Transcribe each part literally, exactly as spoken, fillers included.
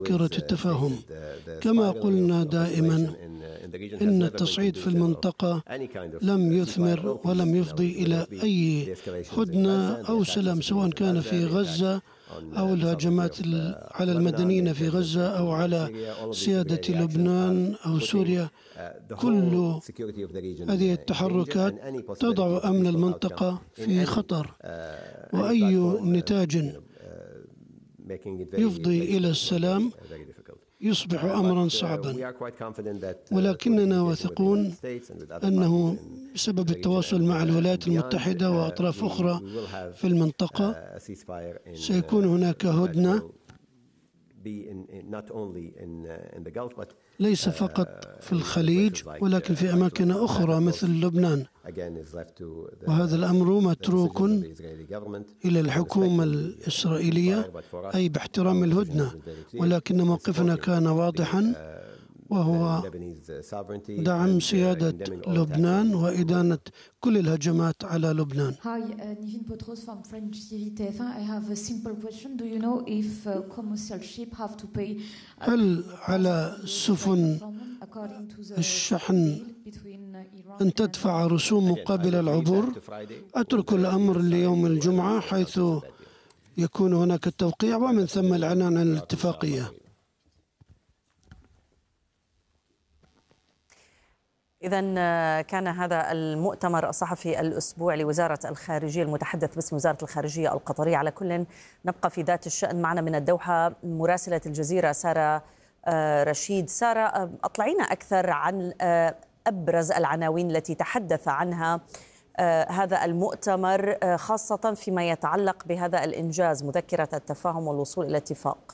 مذكرة التفاهم. كما قلنا دائما إن التصعيد في المنطقة لم يثمر ولم يفضي إلى أي هدنة أو سلام، سواء كان في غزة أو الهجمات على المدنيين في غزة أو على سيادة لبنان أو سوريا. كل هذه التحركات تضع أمن المنطقة في خطر، وأي نتاج يفضي إلى السلام يصبح أمرا صعبا. ولكننا واثقون أنه بسبب التواصل مع الولايات المتحدة وأطراف أخرى في المنطقة سيكون هناك هدنة، ليس فقط في الخليج ولكن في أماكن أخرى مثل لبنان. وهذا الأمر متروك إلى الحكومة الإسرائيلية، أي باحترام الهدنة، ولكن موقفنا كان واضحا، وهو دعم سيادة لبنان وإدانة كل الهجمات على لبنان. Hi, Nivine Potros from French T V T F one. I have a simple question. Do you know if uh, commercial ships have to pay هل على سفن الشحن أن تدفع رسوم مقابل العبور؟ أترك الأمر ليوم الجمعة حيث يكون هناك التوقيع ومن ثم الإعلان عن الاتفاقية. إذن كان هذا المؤتمر الصحفي الأسبوع لوزارة الخارجية، المتحدث باسم وزارة الخارجية القطرية. على كل نبقى في ذات الشأن. معنا من الدوحة مراسلة الجزيرة سارة رشيد. سارة، أطلعينا أكثر عن أبرز العناوين التي تحدث عنها هذا المؤتمر، خاصة فيما يتعلق بهذا الإنجاز، مذكرة التفاهم والوصول إلى اتفاق.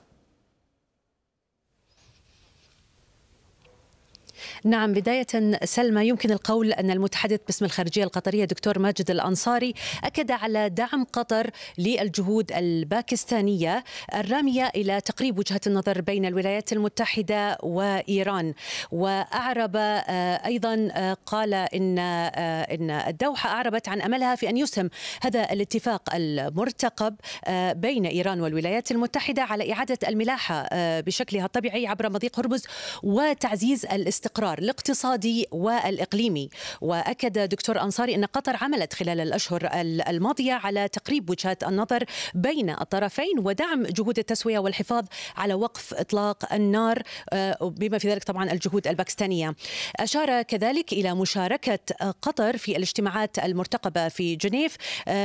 نعم، بداية سلمى، يمكن القول أن المتحدث باسم الخارجية القطرية دكتور ماجد الأنصاري أكد على دعم قطر للجهود الباكستانية الرامية إلى تقريب وجهة النظر بين الولايات المتحدة وإيران. وأعرب أيضا، قال إن إن الدوحة أعربت عن أملها في أن يسهم هذا الاتفاق المرتقب بين إيران والولايات المتحدة على إعادة الملاحة بشكلها الطبيعي عبر مضيق هرمز وتعزيز الاستقرار الاقتصادي والإقليمي. وأكد دكتور أنصاري أن قطر عملت خلال الأشهر الماضية على تقريب وجهات النظر بين الطرفين ودعم جهود التسوية والحفاظ على وقف إطلاق النار، بما في ذلك طبعا الجهود الباكستانية. أشار كذلك إلى مشاركة قطر في الاجتماعات المرتقبة في جنيف،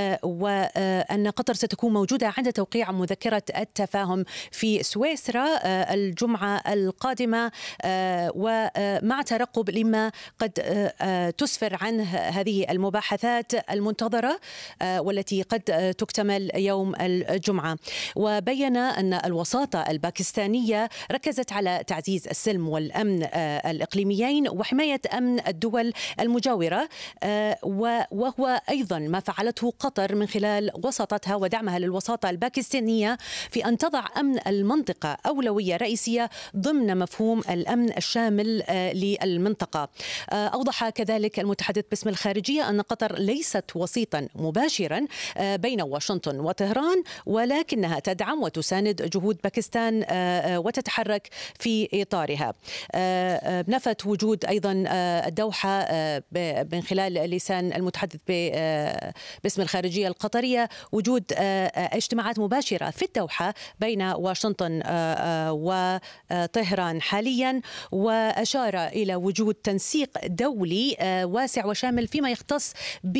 وأن قطر ستكون موجودة عند توقيع مذكرة التفاهم في سويسرا الجمعة القادمة، ومع ترقب لما قد تسفر عنه هذه المباحثات المنتظرة والتي قد تكتمل يوم الجمعة. وبين أن الوساطة الباكستانية ركزت على تعزيز السلم والأمن الإقليميين وحماية أمن الدول المجاورة، وهو أيضا ما فعلته قطر من خلال وساطتها ودعمها للوساطة الباكستانية في أن تضع أمن المنطقة أولوية رئيسية ضمن مفهوم الأمن الشامل للمنطقة. أوضح كذلك المتحدث باسم الخارجية أن قطر ليست وسيطا مباشرا بين واشنطن وطهران، ولكنها تدعم وتساند جهود باكستان وتتحرك في إطارها. نفت وجود أيضا الدوحة من خلال لسان المتحدث باسم الخارجية القطرية وجود اجتماعات مباشرة في الدوحة بين واشنطن وطهران حاليا، وأشار إلى وجود تنسيق دولي واسع وشامل فيما يختص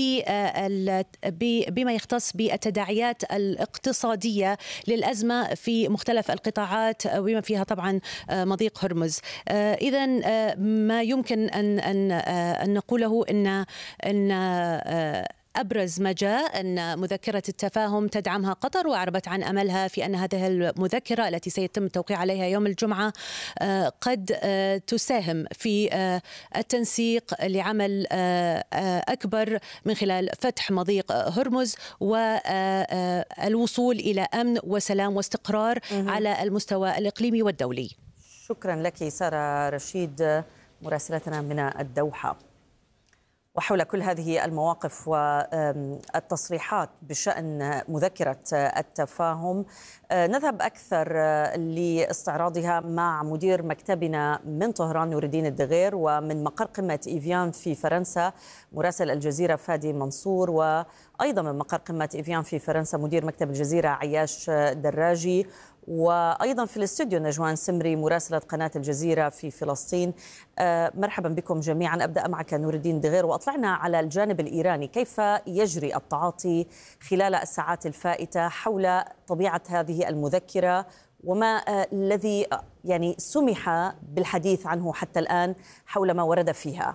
بما يختص بالتداعيات الاقتصادية للأزمة في مختلف القطاعات بما فيها طبعا مضيق هرمز. إذن ما يمكن أن أن أن نقوله إن أن أبرز ما جاء أن مذكرة التفاهم تدعمها قطر، وأعربت عن أملها في أن هذه المذكرة التي سيتم التوقيع عليها يوم الجمعة قد تساهم في التنسيق لعمل أكبر من خلال فتح مضيق هرمز والوصول إلى أمن وسلام واستقرار على المستوى الإقليمي والدولي. شكرا لك سارة رشيد مراسلتنا من الدوحة. وحول كل هذه المواقف والتصريحات بشأن مذكرة التفاهم نذهب أكثر لاستعراضها مع مدير مكتبنا من طهران نور الدين الدغير، ومن مقر قمة إيفيان في فرنسا مراسل الجزيرة فادي منصور، وأيضا من مقر قمة إيفيان في فرنسا مدير مكتب الجزيرة عياش دراجي، وأيضا في الاستوديو نجوان سمري مراسلة قناة الجزيرة في فلسطين. مرحبا بكم جميعا. أبدأ معك نور الدين دغير، وأطلعنا على الجانب الإيراني، كيف يجري التعاطي خلال الساعات الفائتة حول طبيعة هذه المذكرة، وما الذي يعني سمح بالحديث عنه حتى الآن حول ما ورد فيها؟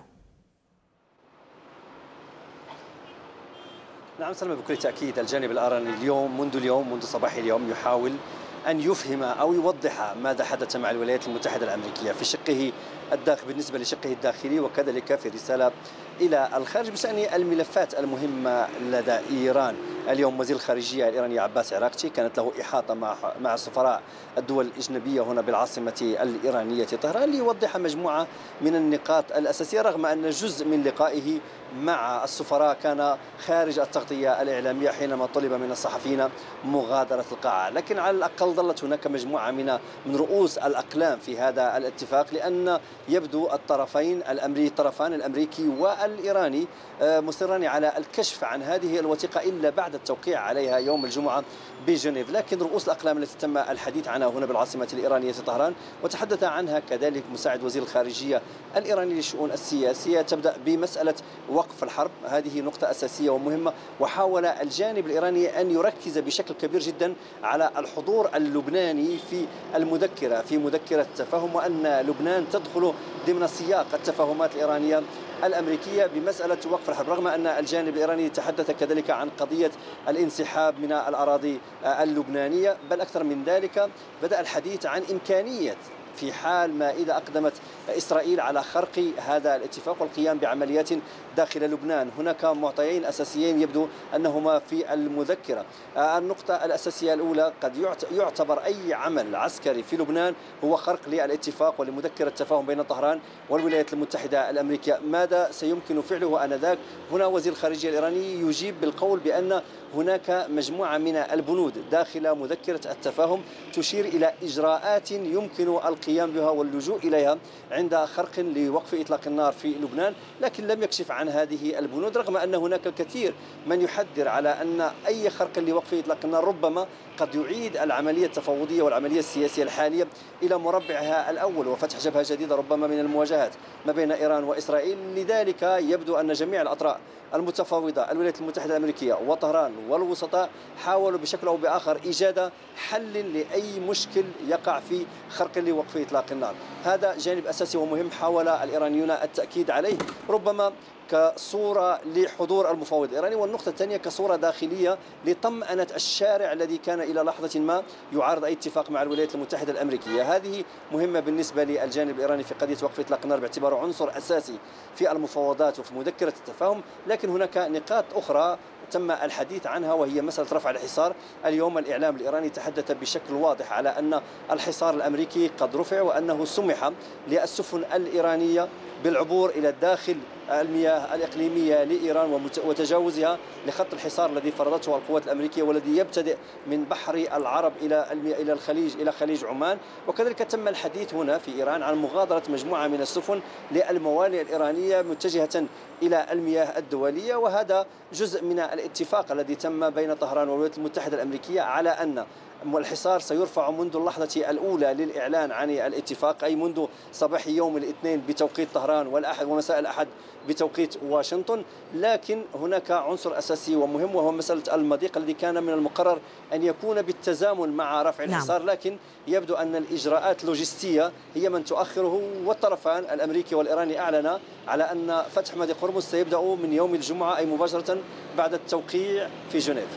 نعم سلمى، بكل تأكيد الجانب الإيراني اليوم منذ اليوم منذ صباح اليوم يحاول أن يفهم أو يوضح ماذا حدث مع الولايات المتحدة الأمريكية في شقه الداخلي بالنسبة لشقه الداخلي، وكذلك في رسالة إلى الخارج بشأن الملفات المهمة لدى إيران. اليوم وزير الخارجية الإيراني عباس عراقتي كانت له إحاطة مع مع سفراء الدول الأجنبية هنا بالعاصمة الإيرانية طهران ليوضح مجموعة من النقاط الأساسية، رغم أن جزء من لقائه مع السفراء كان خارج التغطية الإعلامية حينما طلب من الصحفيين مغادرة القاعة، لكن على الأقل ظلت هناك مجموعة من من رؤوس الأقلام في هذا الاتفاق، لأن يبدو الطرفين الأمريكي الطرفان الأمريكي والإيراني مصران على الكشف عن هذه الوثيقة إلا بعد التوقيع عليها يوم الجمعة بجنيف. لكن رؤوس الأقلام التي تم الحديث عنها هنا بالعاصمة الإيرانية طهران وتحدث عنها كذلك مساعد وزير الخارجية الإيراني للشؤون السياسية تبدأ بمسألة وقف الحرب، هذه نقطة أساسية ومهمة، وحاول الجانب الإيراني أن يركز بشكل كبير جدا على الحضور اللبناني في المذكرة في مذكرة التفاهم، وأن لبنان تدخل ضمن سياق التفاهمات الإيرانية الأمريكية بمسألة وقف الحرب، رغم أن الجانب الإيراني تحدث كذلك عن قضية الانسحاب من الأراضي اللبنانية، بل أكثر من ذلك بدأ الحديث عن إمكانية في حال ما إذا أقدمت إسرائيل على خرق هذا الاتفاق والقيام بعمليات داخل لبنان. هناك معطيين أساسيين يبدو أنهما في المذكرة. النقطة الأساسية الأولى، قد يعتبر أي عمل عسكري في لبنان هو خرق للاتفاق ولمذكرة التفاهم بين طهران والولايات المتحدة الأمريكية. ماذا سيمكن فعله آنذاك؟ هنا وزير الخارجية الإيراني يجيب بالقول بأن هناك مجموعة من البنود داخل مذكرة التفاهم تشير إلى إجراءات يمكن القيام بها واللجوء إليها عند خرق لوقف إطلاق النار في لبنان، لكن لم يكشف عن هذه البنود، رغم أن هناك الكثير من يحذر على أن أي خرق لوقف إطلاق النار ربما قد يعيد العملية التفاوضية والعملية السياسية الحالية إلى مربعها الأول وفتح جبهة جديدة ربما من المواجهات ما بين إيران وإسرائيل. لذلك يبدو أن جميع الأطراف المتفاوضة الولايات المتحدة الأمريكية وطهران والوسطاء حاولوا بشكل أو بآخر إيجاد حل لأي مشكل يقع في خرق لوقف إطلاق النار. هذا جانب أساسي ومهم حاول الإيرانيون التأكيد عليه، ربما كصورة لحضور المفاوض الإيراني، والنقطة الثانية كصورة داخلية لطمأنة الشارع الذي كان إلى لحظة ما يعارض أي اتفاق مع الولايات المتحدة الأمريكية. هذه مهمة بالنسبة للجانب الإيراني في قضية وقف إطلاق النار باعتباره عنصر أساسي في المفاوضات وفي مذكرة التفاهم، لكن هناك نقاط أخرى تم الحديث عنها وهي مسألة رفع الحصار. اليوم الإعلام الإيراني تحدث بشكل واضح على أن الحصار الأمريكي قد رفع وأنه سمح للسفن الإيرانية بالعبور إلى الداخل المياه الإقليمية لإيران وتجاوزها لخط الحصار الذي فرضته القوات الأمريكية والذي يبتدئ من بحر العرب إلى إلى الخليج إلى خليج عمان. وكذلك تم الحديث هنا في إيران عن مغادرة مجموعة من السفن للموانئ الإيرانية متجهة إلى المياه الدولية، وهذا جزء من الاتفاق الذي تم بين طهران والولايات المتحدة الأمريكية على أن الحصار سيرفع منذ اللحظة الأولى للإعلان عن الاتفاق، أي منذ صباح يوم الاثنين بتوقيت طهران والأحد ومساء الأحد بتوقيت واشنطن. لكن هناك عنصر أساسي ومهم وهو مسألة المضيق الذي كان من المقرر أن يكون بالتزامن مع رفع الحصار، لكن يبدو أن الإجراءات اللوجستية هي من تؤخره، والطرفان الأمريكي والإيراني أعلن على أن فتح مضيق هرمز سيبدأ من يوم الجمعة أي مباشرة بعد التوقيع في جنيف.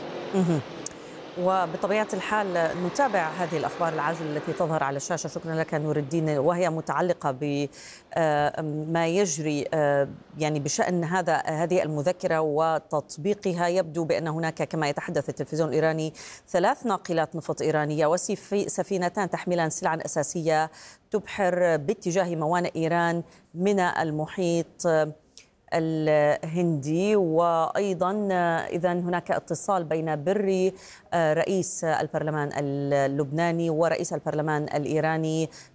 وبطبيعة الحال نتابع هذه الأخبار العاجلة التي تظهر على الشاشة. شكرا لك نور الدين، وهي متعلقة بما يجري يعني بشأن هذا هذه المذكرة وتطبيقها. يبدو بأن هناك كما يتحدث التلفزيون الإيراني ثلاث ناقلات نفط إيرانية وسفينتان تحملان سلعا أساسية تبحر باتجاه موانئ إيران من المحيط الهندي. وأيضا إذا هناك اتصال بين بري رئيس البرلمان اللبناني ورئيس البرلمان الإيراني